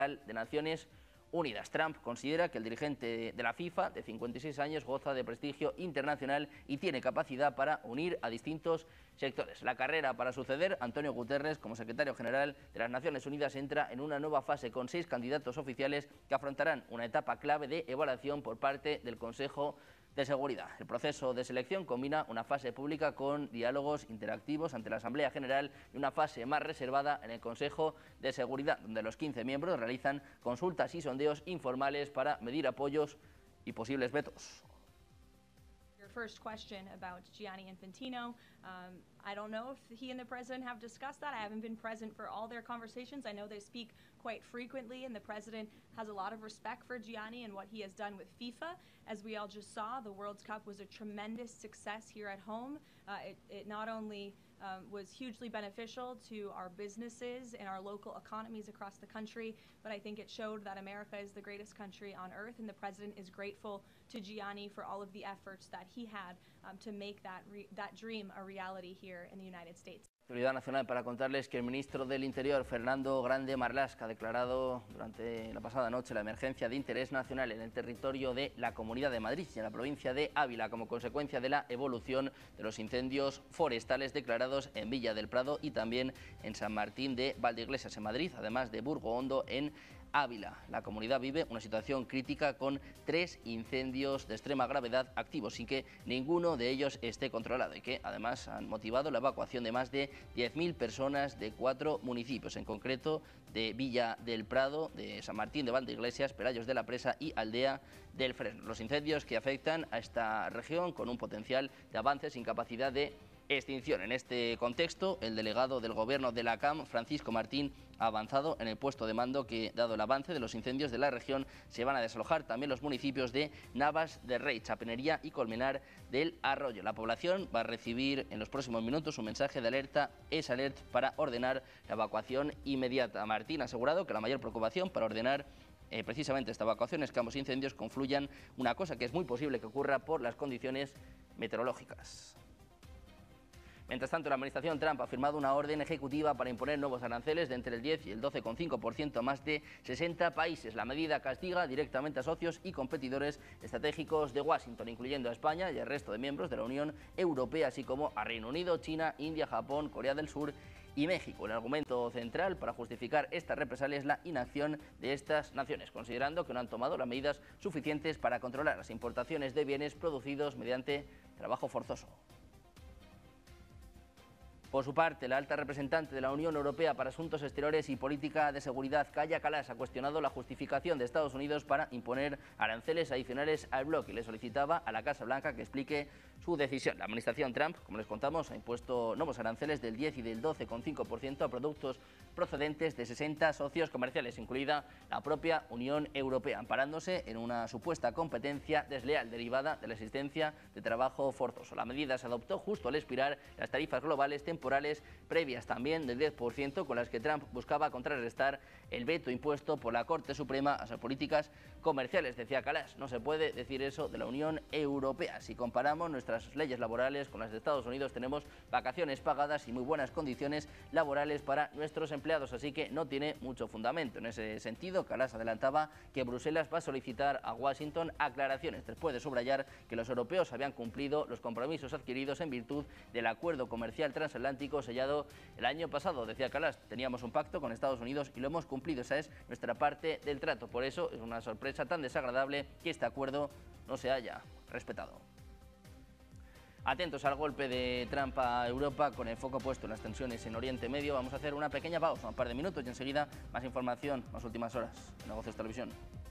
de Naciones Unidas. Trump considera que el dirigente de la FIFA, de 56 años, goza de prestigio internacional y tiene capacidad para unir a distintos sectores. La carrera para suceder a Antonio Guterres como secretario general de las Naciones Unidas entra en una nueva fase con 6 candidatos oficiales que afrontarán una etapa clave de evaluación por parte del Consejo de Seguridad. El proceso de selección combina una fase pública con diálogos interactivos ante la Asamblea General y una fase más reservada en el Consejo de Seguridad, donde los 15 miembros realizan consultas y sondeos informales para medir apoyos y posibles vetos. First question about Gianni Infantino. I don't know if he and the president have discussed that. I haven't been present for all their conversations. I know they speak quite frequently, and the president has a lot of respect for Gianni and what he has done with FIFA. As we all just saw, the World Cup was a tremendous success here at home. It not only was hugely beneficial to our businesses and our local economies across the country, but I think it showed that America is the greatest country on earth, and the president is grateful to Gianni for all of the efforts that he had to make that dream a reality here in the United States. Autoridad Nacional para contarles que el ministro del Interior, Fernando Grande Marlaska, ha declarado durante la pasada noche la emergencia de interés nacional en el territorio de la Comunidad de Madrid y en la provincia de Ávila como consecuencia de la evolución de los incendios forestales declarados en Villa del Prado y también en San Martín de Valdeiglesias en Madrid, además de Burgo Hondo en Ávila. La comunidad vive una situación crítica con 3 incendios de extrema gravedad activos sin que ninguno de ellos esté controlado y que además han motivado la evacuación de más de 10.000 personas de 4 municipios, en concreto de Villa del Prado, de San Martín de Valdeiglesias, Perallos de la Presa y Aldea del Fresno. Los incendios que afectan a esta región con un potencial de avance sin capacidad de extinción. En este contexto, el delegado del Gobierno de la CAM, Francisco Martín, ha avanzado en el puesto de mando que, dado el avance de los incendios de la región, se van a desalojar también los municipios de Navas de Rey, Chapenería y Colmenar del Arroyo. La población va a recibir en los próximos minutos un mensaje de alerta S-Alert para ordenar la evacuación inmediata. Martín ha asegurado que la mayor preocupación para ordenar precisamente esta evacuación es que ambos incendios confluyan, una cosa que es muy posible que ocurra por las condiciones meteorológicas. Mientras tanto, la administración Trump ha firmado una orden ejecutiva para imponer nuevos aranceles de entre el 10 y el 12,5% a más de 60 países. La medida castiga directamente a socios y competidores estratégicos de Washington, incluyendo a España y al resto de miembros de la Unión Europea, así como a Reino Unido, China, India, Japón, Corea del Sur y México. El argumento central para justificar esta represalia es la inacción de estas naciones, considerando que no han tomado las medidas suficientes para controlar las importaciones de bienes producidos mediante trabajo forzoso. Por su parte, la alta representante de la Unión Europea para Asuntos Exteriores y Política de Seguridad, Kaja Kallas, ha cuestionado la justificación de Estados Unidos para imponer aranceles adicionales al bloque y le solicitaba a la Casa Blanca que explique su decisión. La administración Trump, como les contamos, ha impuesto nuevos aranceles del 10 y del 12,5% a productos procedentes de 60 socios comerciales, incluida la propia Unión Europea, amparándose en una supuesta competencia desleal derivada de la existencia de trabajo forzoso. La medida se adoptó justo al expirar las tarifas globales temporales previas también del 10%, con las que Trump buscaba contrarrestar el veto impuesto por la Corte Suprema a sus políticas comerciales. Decía Kallas, no se puede decir eso de la Unión Europea. Si comparamos nuestras leyes laborales con las de Estados Unidos, tenemos vacaciones pagadas y muy buenas condiciones laborales para nuestros empleados, así que no tiene mucho fundamento. En ese sentido, Kallas adelantaba que Bruselas va a solicitar a Washington aclaraciones, después de subrayar que los europeos habían cumplido los compromisos adquiridos en virtud del acuerdo comercial transatlántico sellado el año pasado. Decía Kallas, teníamos un pacto con Estados Unidos y lo hemos cumplido, esa es nuestra parte del trato. Por eso es una sorpresa tan desagradable que este acuerdo no se haya respetado. Atentos al golpe de Trump a Europa, con el foco puesto en las tensiones en Oriente Medio. Vamos a hacer una pequeña pausa, un par de minutos, y enseguida más información, más últimas horas. Negocios Televisión.